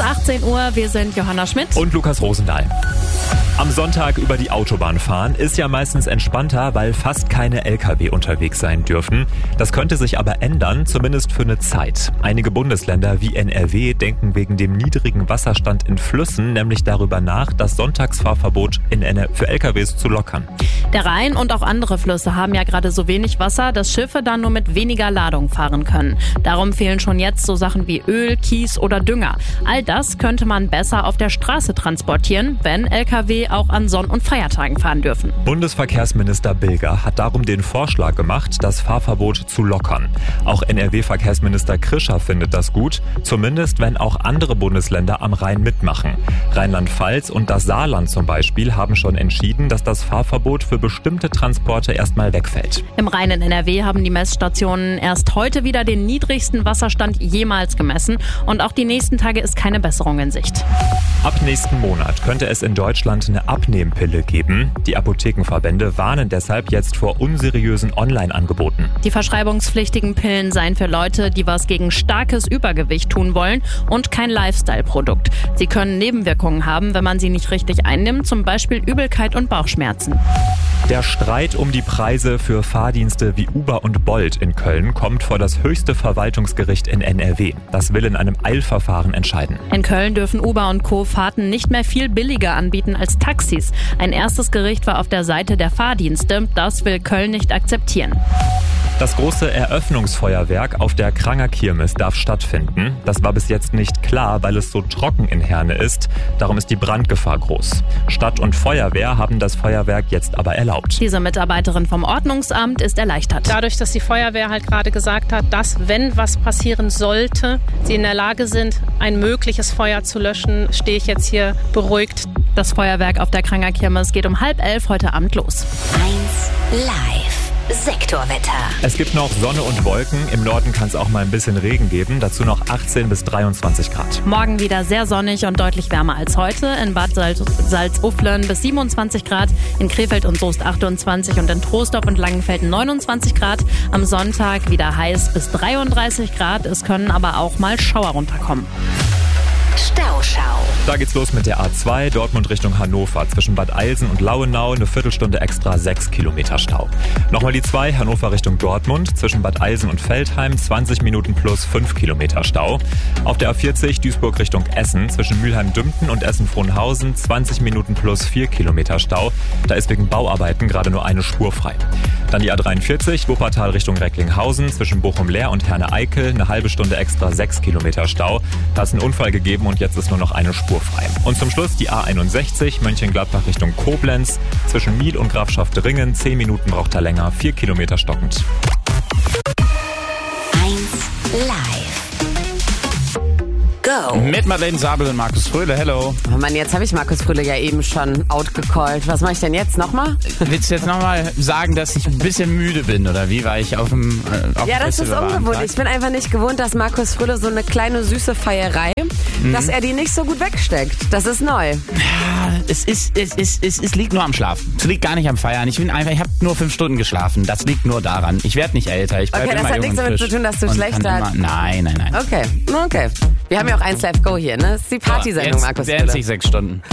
18 Uhr. Wir sind Johanna Schmidt und Lukas Rosendahl. Am Sonntag über die Autobahn fahren ist ja meistens entspannter, weil fast keine LKW unterwegs sein dürfen. Das könnte sich aber ändern, zumindest für eine Zeit. Einige Bundesländer wie NRW denken wegen dem niedrigen Wasserstand in Flüssen nämlich darüber nach, das Sonntagsfahrverbot für LKWs zu lockern. Der Rhein und auch andere Flüsse haben ja gerade so wenig Wasser, dass Schiffe dann nur mit weniger Ladung fahren können. Darum fehlen schon jetzt so Sachen wie Öl, Kies oder Dünger. All das könnte man besser auf der Straße transportieren, wenn LKW auch an Sonn- und Feiertagen fahren dürfen. Bundesverkehrsminister Bilger hat darum den Vorschlag gemacht, das Fahrverbot zu lockern. Auch NRW-Verkehrsminister Krischer findet das gut, zumindest wenn auch andere Bundesländer am Rhein mitmachen. Rheinland-Pfalz und das Saarland zum Beispiel haben schon entschieden, dass das Fahrverbot für bestimmte Transporte erstmal wegfällt. Im Rhein in NRW haben die Messstationen erst heute wieder den niedrigsten Wasserstand jemals gemessen und auch die nächsten Tage ist keine Besserung in Sicht. Ab nächsten Monat könnte es in Deutschland eine Abnehmpille geben. Die Apothekenverbände warnen deshalb jetzt vor unseriösen Online-Angeboten. Die verschreibungspflichtigen Pillen seien für Leute, die was gegen starkes Übergewicht tun wollen und kein Lifestyle-Produkt. Sie können Nebenwirkungen haben, wenn man sie nicht richtig einnimmt, zum Beispiel Übelkeit und Bauchschmerzen. Der Streit um die Preise für Fahrdienste wie Uber und Bolt in Köln kommt vor das höchste Verwaltungsgericht in NRW. Das will in einem Eilverfahren entscheiden. In Köln dürfen Uber und Co. Fahrten nicht mehr viel billiger anbieten als Taxis. Ein erstes Gericht war auf der Seite der Fahrdienste. Das will Köln nicht akzeptieren. Das große Eröffnungsfeuerwerk auf der Kranger Kirmes darf stattfinden. Das war bis jetzt nicht klar, weil es so trocken in Herne ist. Darum ist die Brandgefahr groß. Stadt und Feuerwehr haben das Feuerwerk jetzt aber erlaubt. Diese Mitarbeiterin vom Ordnungsamt ist erleichtert. Dadurch, dass die Feuerwehr halt gerade gesagt hat, dass, wenn was passieren sollte, sie in der Lage sind, ein mögliches Feuer zu löschen, stehe ich jetzt hier beruhigt. Das Feuerwerk auf der Kranger Kirmes geht um 10:30 heute Abend los. 1 Live. Sektorwetter. Es gibt noch Sonne und Wolken. Im Norden kann es auch mal ein bisschen Regen geben. Dazu noch 18 bis 23 Grad. Morgen wieder sehr sonnig und deutlich wärmer als heute. In Bad Salzuflen bis 27 Grad. In Krefeld und Soest 28 und in Troisdorf und Langenfeld 29 Grad. Am Sonntag wieder heiß bis 33 Grad. Es können aber auch mal Schauer runterkommen. Stauschau. Da geht's los mit der A2, Dortmund Richtung Hannover. Zwischen Bad Eilsen und Lauenau eine Viertelstunde extra 6 Kilometer Stau. Nochmal die 2, Hannover Richtung Dortmund. Zwischen Bad Eilsen und Veltheim 20 Minuten plus 5 Kilometer Stau. Auf der A40 Duisburg Richtung Essen. Zwischen Mülheim-Dümpten und Essen-Frohnhausen 20 Minuten plus 4 Kilometer Stau. Da ist wegen Bauarbeiten gerade nur eine Spur frei. Dann die A43, Wuppertal Richtung Recklinghausen. Zwischen Bochum-Leer und Herne-Eickel eine halbe Stunde extra 6 Kilometer Stau. Da ist ein Unfall gegeben und jetzt ist nur noch eine Spur frei. Und zum Schluss die A61, Mönchengladbach Richtung Koblenz. Zwischen Miel und Grafschaft-Ringen 10 Minuten braucht er länger, 4 Kilometer stockend. 1 Live. Go. Mit Madeleine Sabel und Markus Fröhle, hello. Oh Mann, jetzt habe ich Markus Fröhle ja eben schon outgecallt. Was mache ich denn jetzt nochmal? Willst du jetzt nochmal sagen, dass ich ein bisschen müde bin, oder wie? War ich auf dem Ja, das ist ungewohnt. Ich bin einfach nicht gewohnt, dass Markus Fröhle so eine kleine süße Feierei, dass er die nicht so gut wegsteckt. Das ist neu. Ja, es liegt nur am Schlafen. Es liegt gar nicht am Feiern. Ich habe nur 5 Stunden geschlafen. Das liegt nur daran. Ich werde nicht älter. Ich bleib okay, das immer hat nichts damit zu tun, dass du schlecht hast. Nein. Okay. Wir haben ja auch 1 Live Go hier, ne? Das ist die Partysendung, Markus Fröhle. Jetzt 6 Stunden.